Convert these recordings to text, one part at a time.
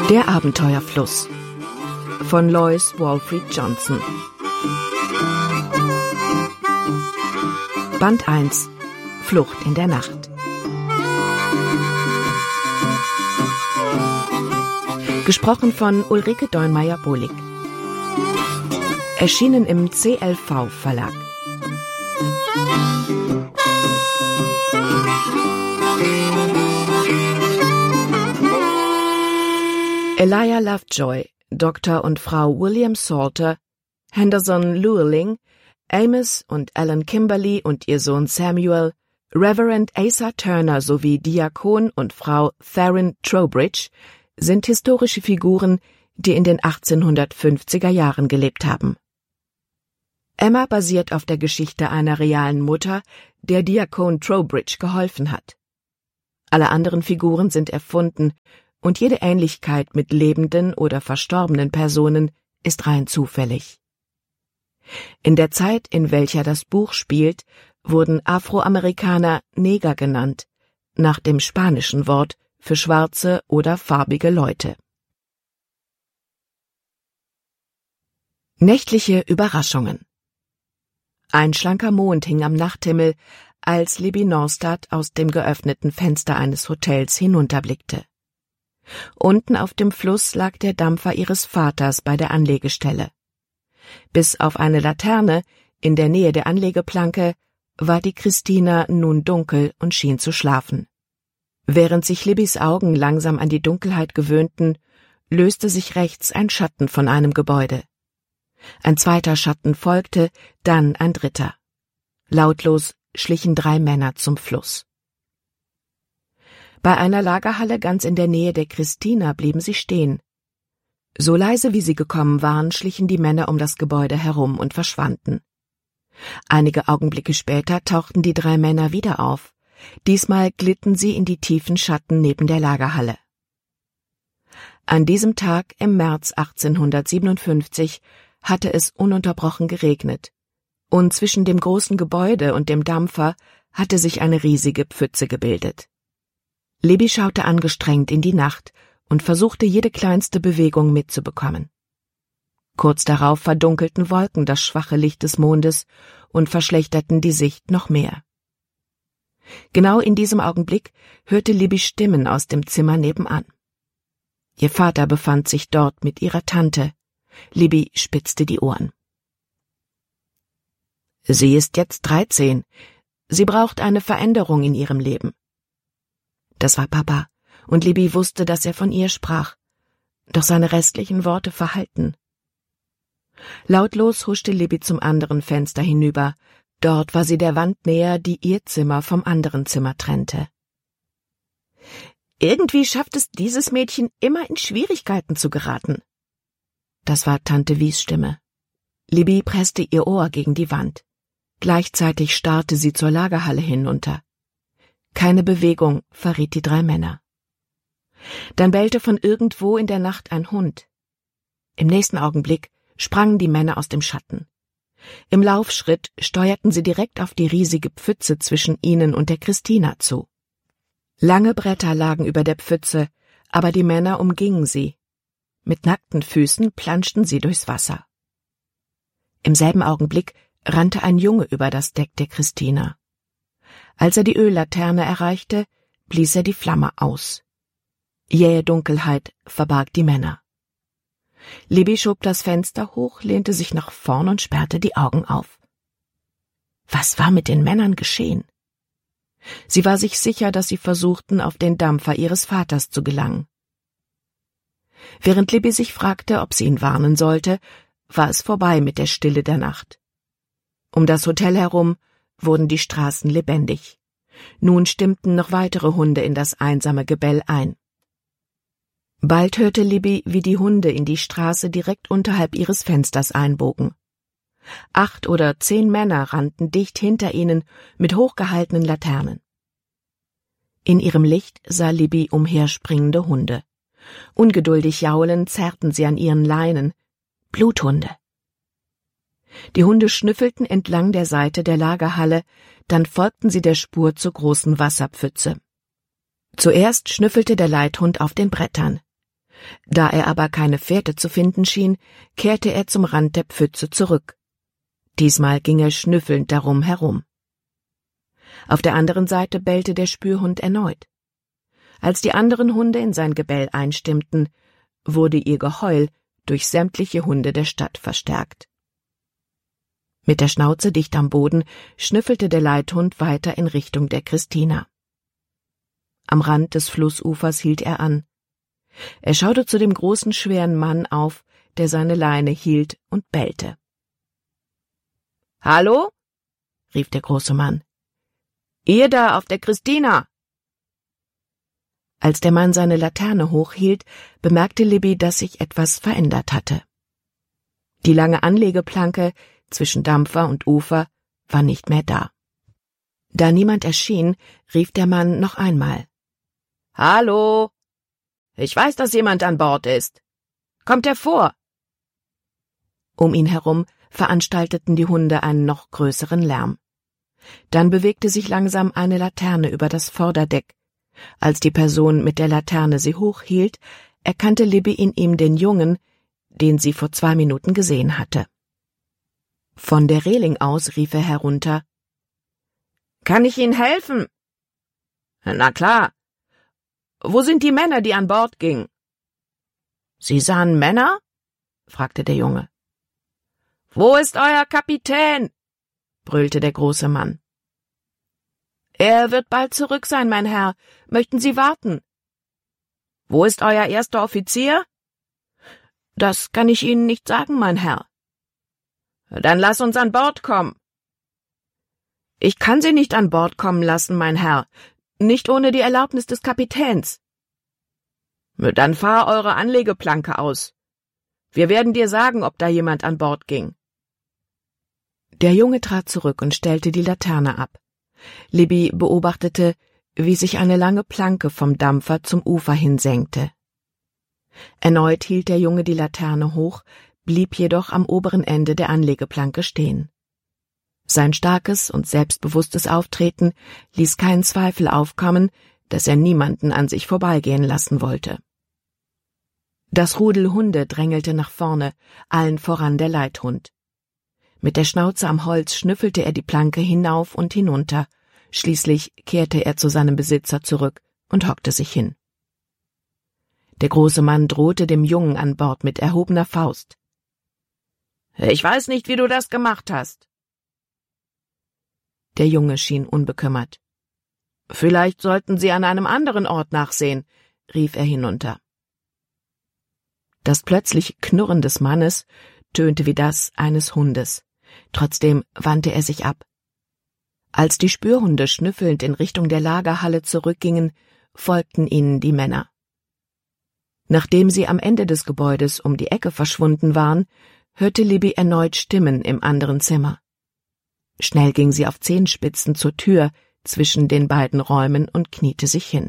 Der Abenteuerfluss von Lois Walfried Johnson. Band 1 – Flucht in der Nacht. Gesprochen von Ulrike Deunmeier-Bohlig. Erschienen im CLV Verlag. Elijah Lovejoy, Dr. und Frau William Salter, Henderson Llewellyn, Amos und Alan Kimberly und ihr Sohn Samuel, Reverend Asa Turner sowie Diakon und Frau Theron Trowbridge sind historische Figuren, die in den 1850er Jahren gelebt haben. Emma basiert auf der Geschichte einer realen Mutter, der Diakon Trowbridge geholfen hat. Alle anderen Figuren sind erfunden, und jede Ähnlichkeit mit lebenden oder verstorbenen Personen ist rein zufällig. In der Zeit, in welcher das Buch spielt, wurden Afroamerikaner Neger genannt, nach dem spanischen Wort für schwarze oder farbige Leute. Nächtliche Überraschungen. Ein schlanker Mond hing am Nachthimmel, als Libby Norstad aus dem geöffneten Fenster eines Hotels hinunterblickte. Unten auf dem Fluss lag der Dampfer ihres Vaters bei der Anlegestelle. Bis auf eine Laterne in der Nähe der Anlegeplanke war die Christina nun dunkel und schien zu schlafen. Während sich Libbys Augen langsam an die Dunkelheit gewöhnten, löste sich rechts ein Schatten von einem Gebäude. Ein zweiter Schatten folgte, dann ein dritter. Lautlos schlichen 3 Männer zum Fluss. Bei einer Lagerhalle ganz in der Nähe der Christina blieben sie stehen. So leise wie sie gekommen waren, schlichen die Männer um das Gebäude herum und verschwanden. Einige Augenblicke später tauchten die 3 Männer wieder auf. Diesmal glitten sie in die tiefen Schatten neben der Lagerhalle. An diesem Tag im März 1857 hatte es ununterbrochen geregnet, und zwischen dem großen Gebäude und dem Dampfer hatte sich eine riesige Pfütze gebildet. Libby schaute angestrengt in die Nacht und versuchte jede kleinste Bewegung mitzubekommen. Kurz darauf verdunkelten Wolken das schwache Licht des Mondes und verschlechterten die Sicht noch mehr. Genau in diesem Augenblick hörte Libby Stimmen aus dem Zimmer nebenan. Ihr Vater befand sich dort mit ihrer Tante. Libby spitzte die Ohren. Sie ist jetzt 13. Sie braucht eine Veränderung in ihrem Leben. Das war Papa, und Libby wusste, dass er von ihr sprach, doch seine restlichen Worte verhallten. Lautlos huschte Libby zum anderen Fenster hinüber. Dort war sie der Wand näher, die ihr Zimmer vom anderen Zimmer trennte. Irgendwie schafft es dieses Mädchen immer in Schwierigkeiten zu geraten. Das war Tante Wies Stimme. Libby presste ihr Ohr gegen die Wand. Gleichzeitig starrte sie zur Lagerhalle hinunter. Keine Bewegung verriet die 3 Männer. Dann bellte von irgendwo in der Nacht ein Hund. Im nächsten Augenblick sprangen die Männer aus dem Schatten. Im Laufschritt steuerten sie direkt auf die riesige Pfütze zwischen ihnen und der Christina zu. Lange Bretter lagen über der Pfütze, aber die Männer umgingen sie. Mit nackten Füßen planschten sie durchs Wasser. Im selben Augenblick rannte ein Junge über das Deck der Christina. Als er die Öllaterne erreichte, blies er die Flamme aus. Jähe Dunkelheit verbarg die Männer. Libby schob das Fenster hoch, lehnte sich nach vorn und sperrte die Augen auf. Was war mit den Männern geschehen? Sie war sich sicher, dass sie versuchten, auf den Dampfer ihres Vaters zu gelangen. Während Libby sich fragte, ob sie ihn warnen sollte, war es vorbei mit der Stille der Nacht. Um das Hotel herum wurden die Straßen lebendig. Nun stimmten noch weitere Hunde in das einsame Gebell ein. Bald hörte Libby, wie die Hunde in die Straße direkt unterhalb ihres Fensters einbogen. 8 oder 10 Männer rannten dicht hinter ihnen mit hochgehaltenen Laternen. In ihrem Licht sah Libby umherspringende Hunde. Ungeduldig jaulend zerrten sie an ihren Leinen. Bluthunde. Die Hunde schnüffelten entlang der Seite der Lagerhalle, dann folgten sie der Spur zur großen Wasserpfütze. Zuerst schnüffelte der Leithund auf den Brettern. Da er aber keine Fährte zu finden schien, kehrte er zum Rand der Pfütze zurück. Diesmal ging er schnüffelnd darum herum. Auf der anderen Seite bellte der Spürhund erneut. Als die anderen Hunde in sein Gebell einstimmten, wurde ihr Geheul durch sämtliche Hunde der Stadt verstärkt. Mit der Schnauze dicht am Boden schnüffelte der Leithund weiter in Richtung der Christina. Am Rand des Flussufers hielt er an. Er schaute zu dem großen, schweren Mann auf, der seine Leine hielt und bellte. »Hallo?« rief der große Mann. »Ihr da auf der Christina!« Als der Mann seine Laterne hochhielt, bemerkte Libby, dass sich etwas verändert hatte. Die lange Anlegeplanke zwischen Dampfer und Ufer war nicht mehr da. Da niemand erschien, rief der Mann noch einmal. »Hallo! Ich weiß, dass jemand an Bord ist. Kommt hervor!« Um ihn herum veranstalteten die Hunde einen noch größeren Lärm. Dann bewegte sich langsam eine Laterne über das Vorderdeck. Als die Person mit der Laterne sie hochhielt, erkannte Libby in ihm den Jungen, den sie vor 2 Minuten gesehen hatte. Von der Reling aus rief er herunter. »Kann ich Ihnen helfen?« »Na klar. Wo sind die Männer, die an Bord gingen?« »Sie sahen Männer?« fragte der Junge. »Wo ist euer Kapitän?« brüllte der große Mann. »Er wird bald zurück sein, mein Herr. Möchten Sie warten?« »Wo ist euer erster Offizier?« »Das kann ich Ihnen nicht sagen, mein Herr.« »Dann lass uns an Bord kommen.« »Ich kann Sie nicht an Bord kommen lassen, mein Herr, nicht ohne die Erlaubnis des Kapitäns.« »Dann fahr eure Anlegeplanke aus. Wir werden dir sagen, ob da jemand an Bord ging.« Der Junge trat zurück und stellte die Laterne ab. Libby beobachtete, wie sich eine lange Planke vom Dampfer zum Ufer hin senkte. Erneut hielt der Junge die Laterne hoch, blieb jedoch am oberen Ende der Anlegeplanke stehen. Sein starkes und selbstbewusstes Auftreten ließ keinen Zweifel aufkommen, dass er niemanden an sich vorbeigehen lassen wollte. Das Rudel Hunde drängelte nach vorne, allen voran der Leithhund. Mit der Schnauze am Holz schnüffelte er die Planke hinauf und hinunter, schließlich kehrte er zu seinem Besitzer zurück und hockte sich hin. Der große Mann drohte dem Jungen an Bord mit erhobener Faust. »Ich weiß nicht, wie du das gemacht hast.« Der Junge schien unbekümmert. »Vielleicht sollten Sie an einem anderen Ort nachsehen«, rief er hinunter. Das plötzliche Knurren des Mannes tönte wie das eines Hundes. Trotzdem wandte er sich ab. Als die Spürhunde schnüffelnd in Richtung der Lagerhalle zurückgingen, folgten ihnen die Männer. Nachdem sie am Ende des Gebäudes um die Ecke verschwunden waren, hörte Libby erneut Stimmen im anderen Zimmer. Schnell ging sie auf Zehenspitzen zur Tür zwischen den beiden Räumen und kniete sich hin.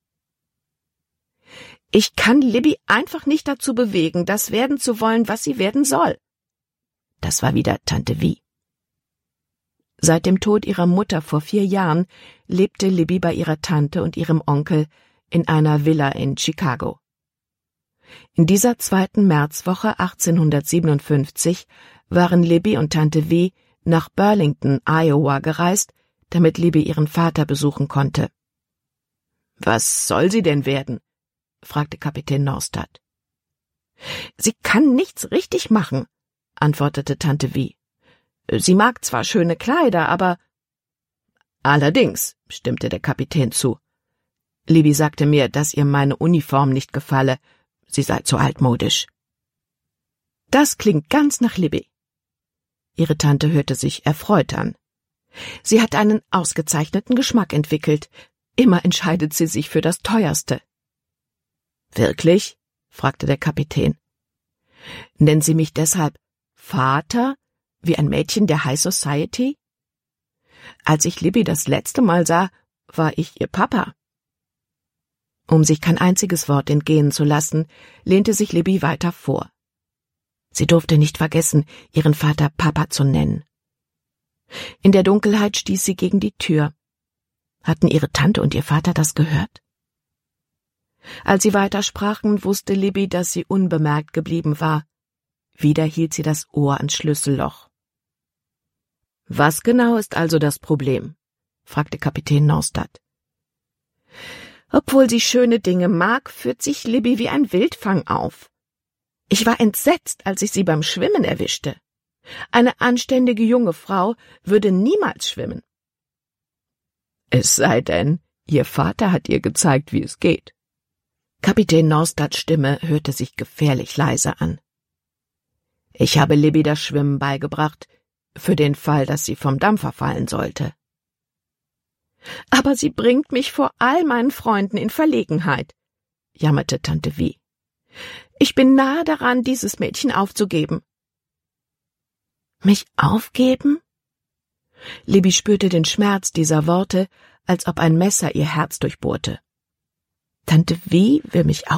»Ich kann Libby einfach nicht dazu bewegen, das werden zu wollen, was sie werden soll.« Das war wieder Tante Vi. Seit dem Tod ihrer Mutter vor 4 Jahren lebte Libby bei ihrer Tante und ihrem Onkel in einer Villa in Chicago. In dieser 2. Märzwoche 1857 waren Libby und Tante Vi nach Burlington, Iowa gereist, damit Libby ihren Vater besuchen konnte. »Was soll sie denn werden?« fragte Kapitän Norstad. »Sie kann nichts richtig machen«, antwortete Tante Vi. »Sie mag zwar schöne Kleider, aber...« »Allerdings«, stimmte der Kapitän zu. »Libby sagte mir, dass ihr meine Uniform nicht gefalle, sie sei zu altmodisch.« »Das klingt ganz nach Libby.« Ihre Tante hörte sich erfreut an. »Sie hat einen ausgezeichneten Geschmack entwickelt. Immer entscheidet sie sich für das Teuerste.« »Wirklich?« fragte der Kapitän. »Nennen Sie mich deshalb Vater, wie ein Mädchen der High Society? Als ich Libby das letzte Mal sah, war ich ihr Papa.« Um sich kein einziges Wort entgehen zu lassen, lehnte sich Libby weiter vor. Sie durfte nicht vergessen, ihren Vater Papa zu nennen. In der Dunkelheit stieß sie gegen die Tür. Hatten ihre Tante und ihr Vater das gehört? Als sie weitersprachen, wusste Libby, dass sie unbemerkt geblieben war. Wieder hielt sie das Ohr ans Schlüsselloch. »Was genau ist also das Problem?« fragte Kapitän Norstad. »Obwohl sie schöne Dinge mag, führt sich Libby wie ein Wildfang auf. Ich war entsetzt, als ich sie beim Schwimmen erwischte. Eine anständige junge Frau würde niemals schwimmen.« »Es sei denn, ihr Vater hat ihr gezeigt, wie es geht.« Kapitän Norstads Stimme hörte sich gefährlich leise an. »Ich habe Libby das Schwimmen beigebracht, für den Fall, dass sie vom Dampfer fallen sollte.« »Aber sie bringt mich vor all meinen Freunden in Verlegenheit«, jammerte Tante Vi. »Ich bin nahe daran, dieses Mädchen aufzugeben.« »Mich aufgeben?« Libby spürte den Schmerz dieser Worte, als ob ein Messer ihr Herz durchbohrte. »Tante Vi will mich